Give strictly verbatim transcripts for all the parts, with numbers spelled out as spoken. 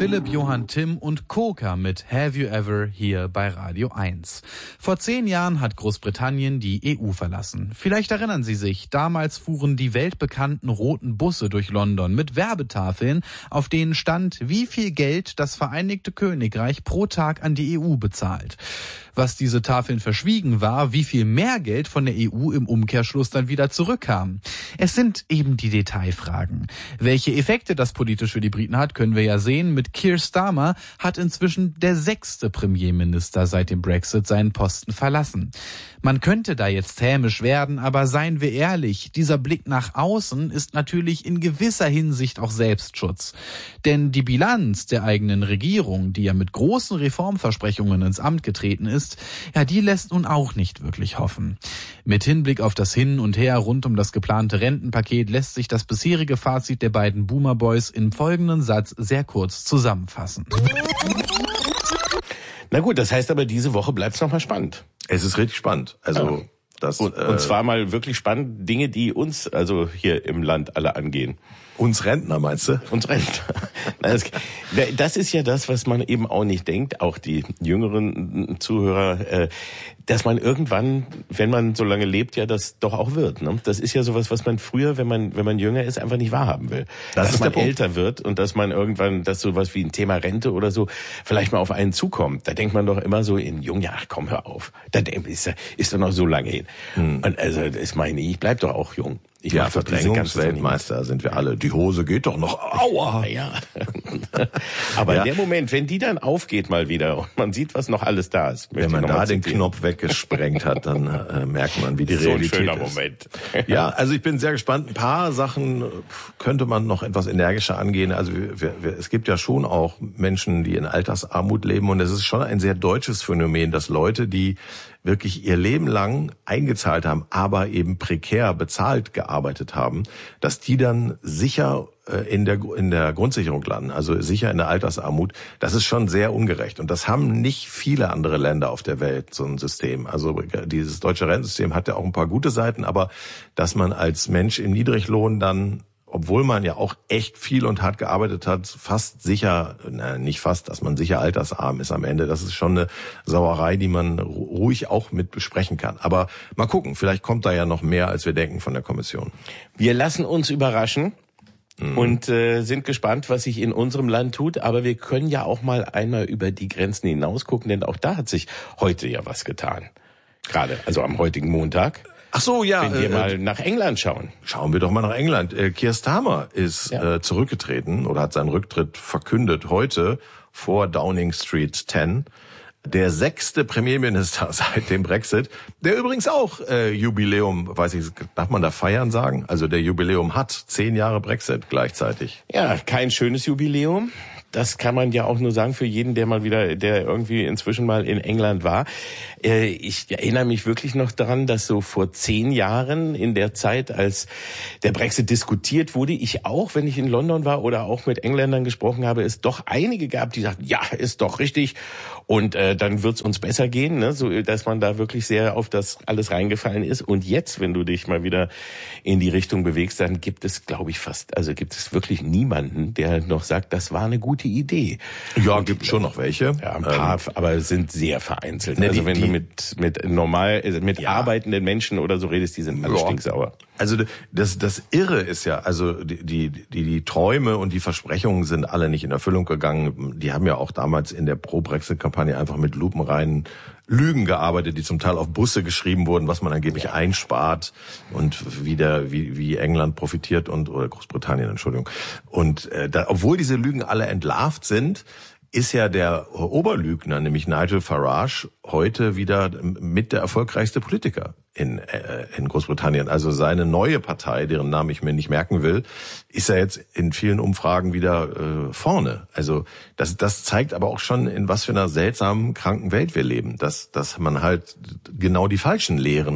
Philipp, Johann, Tim und Koka mit Have You Ever hier bei Radio eins. Vor zehn Jahren hat Großbritannien die E U verlassen. Vielleicht erinnern Sie sich, damals fuhren die weltbekannten roten Busse durch London mit Werbetafeln, auf denen stand, wie viel Geld das Vereinigte Königreich pro Tag an die E U bezahlt. Was diese Tafeln verschwiegen war, wie viel mehr Geld von der E U im Umkehrschluss dann wieder zurückkam. Es sind eben die Detailfragen. Welche Effekte das politisch für die Briten hat, können wir ja sehen. Mit Keir Starmer hat inzwischen der sechste Premierminister seit dem Brexit seinen Posten verlassen. Man könnte da jetzt hämisch werden, aber seien wir ehrlich, dieser Blick nach außen ist natürlich in gewisser Hinsicht auch Selbstschutz. Denn die Bilanz der eigenen Regierung, die ja mit großen Reformversprechungen ins Amt getreten ist, ja, die lässt nun auch nicht wirklich hoffen. Mit Hinblick auf das Hin und Her rund um das geplante Rentenpaket lässt sich das bisherige Fazit der beiden Boomer Boys im folgenden Satz sehr kurz zusammenfassen. Na gut, das heißt aber, diese Woche bleibt's noch mal spannend. Es ist richtig spannend. Also ja. das und, äh, und zwar mal wirklich spannend, Dinge, die uns also hier im Land alle angehen. Uns Rentner, meinst du? Uns Rentner. Das, das ist ja das, was man eben auch nicht denkt, auch die jüngeren Zuhörer, dass man irgendwann, wenn man so lange lebt, ja das doch auch wird. Ne? Das ist ja sowas, was man früher, wenn man wenn man jünger ist, einfach nicht wahrhaben will. Das dass ist man der älter Punkt. Wird und dass man irgendwann, dass sowas wie ein Thema Rente oder so vielleicht mal auf einen zukommt. Da denkt man doch immer so in jungen Jahren, komm, hör auf. Da ist, ist doch noch so lange hin. Hm. Und also das meine ich, ich bleib doch auch jung. Ich ja, Verdrängungsweltmeister sind wir alle. Die Hose geht doch noch. Aua! Ja. Aber ja. der Moment, wenn die dann aufgeht mal wieder und man sieht, was noch alles da ist. Wenn man da den Knopf weggesprengt hat, dann äh, merkt man, wie die so Realität ein schöner ist. Moment. Ja, also ich bin sehr gespannt. Ein paar Sachen könnte man noch etwas energischer angehen. Also wir, wir, es gibt ja schon auch Menschen, die in Altersarmut leben und es ist schon ein sehr deutsches Phänomen, dass Leute, die wirklich ihr Leben lang eingezahlt haben, aber eben prekär bezahlt gearbeitet haben, dass die dann sicher in der in der Grundsicherung landen, also sicher in der Altersarmut. Das ist schon sehr ungerecht und das haben nicht viele andere Länder auf der Welt, so ein System. Also dieses deutsche Rentensystem hat ja auch ein paar gute Seiten, aber dass man als Mensch im Niedriglohn dann, obwohl man ja auch echt viel und hart gearbeitet hat, fast sicher, na, nicht fast, dass man sicher altersarm ist am Ende. Das ist schon eine Sauerei, die man ruhig auch mit besprechen kann. Aber mal gucken, vielleicht kommt da ja noch mehr, als wir denken von der Kommission. Wir lassen uns überraschen. Mhm. Und äh, sind gespannt, was sich in unserem Land tut. Aber wir können ja auch mal einmal über die Grenzen hinaus gucken, denn auch da hat sich heute ja was getan. Gerade, also am heutigen Montag. Ach so, ja. Wenn wir äh, mal nach England schauen. Schauen wir doch mal nach England. Äh, Keir Starmer ist ja. äh, zurückgetreten oder hat seinen Rücktritt verkündet heute vor Downing Street zehn. Der sechste Premierminister seit dem Brexit, der übrigens auch äh, Jubiläum, weiß ich, darf man da feiern sagen? Also der Jubiläum hat zehn Jahre Brexit gleichzeitig. Ja, kein schönes Jubiläum. Das kann man ja auch nur sagen für jeden, der mal wieder, der irgendwie inzwischen mal in England war. Ich erinnere mich wirklich noch daran, dass so vor zehn Jahren in der Zeit, als der Brexit diskutiert wurde, ich auch, wenn ich in London war oder auch mit Engländern gesprochen habe, es doch einige gab, die sagten, ja, ist doch richtig und äh, dann wird's uns besser gehen, ne? So, dass man da wirklich sehr auf das alles reingefallen ist. Und jetzt, wenn du dich mal wieder in die Richtung bewegst, dann gibt es, glaube ich, fast, also gibt es wirklich niemanden, der noch sagt, das war eine gute Idee. Ja, und gibt schon noch welche. Ja, ein paar, ähm, aber sind sehr vereinzelt. Ne, also die, wenn die, du mit mit normal mit ja. arbeitenden Menschen oder so redest, die sind alle ja. stinksauer. Also das das Irre ist ja, also die die die die Träume und die Versprechungen sind alle nicht in Erfüllung gegangen. Die haben ja auch damals in der Pro-Brexit-Kampagne einfach mit lupenreinen Lügen gearbeitet, die zum Teil auf Busse geschrieben wurden, was man angeblich ja. einspart und wie der wie wie England profitiert und oder Großbritannien, Entschuldigung. Und äh, da, obwohl diese Lügen alle entlarvt sind, ist ja der Oberlügner, nämlich Nigel Farage, heute wieder mit der erfolgreichste Politiker in äh, in Großbritannien. Also seine neue Partei, deren Namen ich mir nicht merken will, ist ja jetzt in vielen Umfragen wieder äh, vorne. Also das das zeigt aber auch schon, in was für einer seltsamen, kranken Welt wir leben. Dass dass man halt genau die falschen Lehren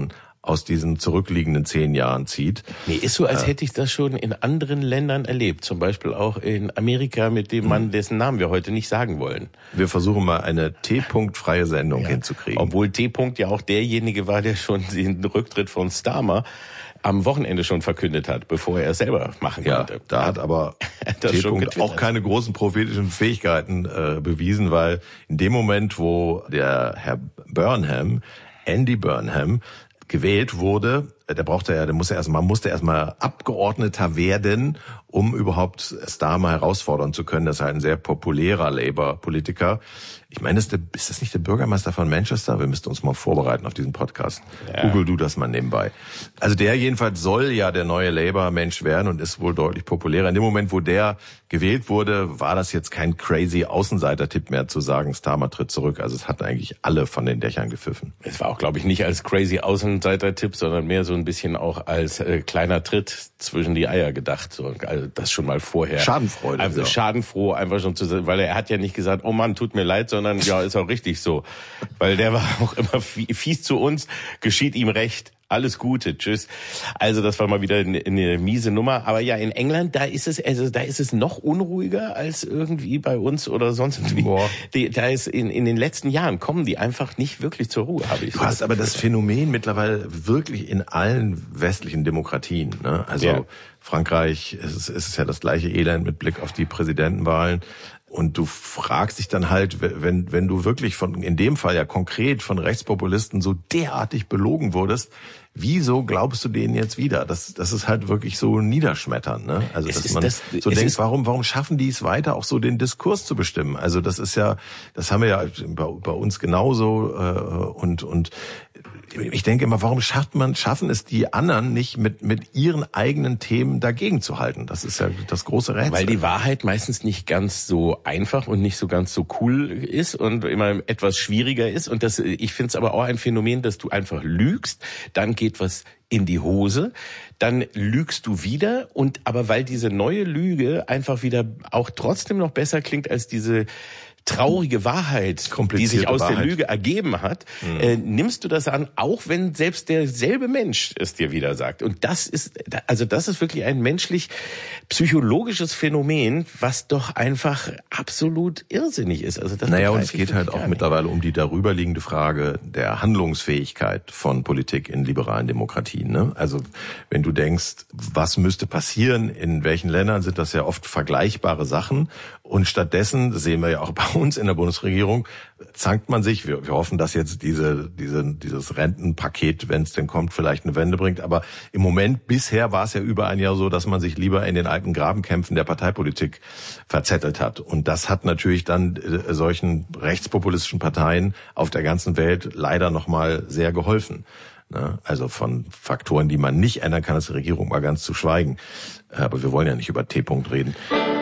aus diesen zurückliegenden zehn Jahren zieht. Nee, ist so, als hätte ich das schon in anderen Ländern erlebt. Zum Beispiel auch in Amerika mit dem Mann, dessen Namen wir heute nicht sagen wollen. Wir versuchen mal eine T-Punkt-freie Sendung ja. hinzukriegen. Obwohl T-Punkt ja auch derjenige war, der schon den Rücktritt von Starmer am Wochenende schon verkündet hat, bevor er es selber machen ja, konnte. Da hat aber T-Punkt auch keine großen prophetischen Fähigkeiten äh, bewiesen, weil in dem Moment, wo der Herr Burnham, Andy Burnham, gewählt wurde, der brauchte ja, der musste erstmal, musste erstmal Abgeordneter werden, um überhaupt Starmer herausfordern zu können. Das ist halt ein sehr populärer Labour-Politiker. Ich meine, ist, der, ist das nicht der Bürgermeister von Manchester? Wir müssten uns mal vorbereiten auf diesen Podcast. Ja. Google du das mal nebenbei. Also der jedenfalls soll ja der neue Labour-Mensch werden und ist wohl deutlich populärer. In dem Moment, wo der gewählt wurde, war das jetzt kein crazy Außenseiter-Tipp mehr zu sagen, Starmer tritt zurück. Also es hatten eigentlich alle von den Dächern gepfiffen. Es war auch, glaube ich, nicht als crazy Außenseiter-Tipp, sondern mehr so ein bisschen auch als äh, kleiner Tritt zwischen die Eier gedacht. So, also das schon mal vorher. Schadenfreude. Also ja. Schadenfroh, einfach schon zu, weil er hat ja nicht gesagt, oh Mann, tut mir leid, sondern ja, ist auch richtig so. Weil der war auch immer fies zu uns, geschieht ihm recht. Alles Gute, tschüss. Also das war mal wieder eine, eine miese Nummer. Aber ja, in England, da ist es, also da ist es noch unruhiger als irgendwie bei uns oder sonst irgendwie. Boah. Die, da ist in, in den letzten Jahren kommen die einfach nicht wirklich zur Ruhe, habe ich. Du hast aber das Phänomen mittlerweile wirklich in allen westlichen Demokratien. Ne? Also ja. Frankreich, es ist, es ist ja das gleiche Elend mit Blick auf die Präsidentenwahlen. Und du fragst dich dann halt, wenn, wenn du wirklich von, in dem Fall ja konkret von Rechtspopulisten so derartig belogen wurdest, wieso glaubst du denen jetzt wieder? Das, das ist halt wirklich so niederschmetternd, ne? Also, dass man das, so denkt, warum, warum schaffen die es weiter, auch so den Diskurs zu bestimmen? Also, das ist ja, das haben wir ja bei, bei uns genauso, äh, und, und, ich denke immer, warum schafft man, schaffen es die anderen nicht mit, mit ihren eigenen Themen dagegen zu halten? Das ist ja das große Rätsel. Weil die Wahrheit meistens nicht ganz so einfach und nicht so ganz so cool ist und immer etwas schwieriger ist. Und das, ich finde es aber auch ein Phänomen, dass du einfach lügst, dann geht was in die Hose, dann lügst du wieder und aber weil diese neue Lüge einfach wieder auch trotzdem noch besser klingt als diese traurige Wahrheit, die sich aus Wahrheit. der Lüge ergeben hat, mhm. äh, nimmst du das an, auch wenn selbst derselbe Mensch es dir wieder sagt. Und das ist, also das ist wirklich ein menschlich psychologisches Phänomen, was doch einfach absolut irrsinnig ist. Also das naja, und es geht halt auch nicht. mittlerweile um die darüberliegende Frage der Handlungsfähigkeit von Politik in liberalen Demokratien. Ne? Also wenn du denkst, was müsste passieren, in welchen Ländern, sind das ja oft vergleichbare Sachen. Und stattdessen, das sehen wir ja auch bei uns in der Bundesregierung, zankt man sich. Wir, wir hoffen, dass jetzt diese, diese, dieses Rentenpaket, wenn es denn kommt, vielleicht eine Wende bringt. Aber im Moment, bisher war es ja über ein Jahr so, dass man sich lieber in den alten Grabenkämpfen der Parteipolitik verzettelt hat. Und das hat natürlich dann äh, solchen rechtspopulistischen Parteien auf der ganzen Welt leider nochmal sehr geholfen. Ne? Also von Faktoren, die man nicht ändern kann, als Regierung mal ganz zu schweigen. Aber wir wollen ja nicht über T-Punkt reden.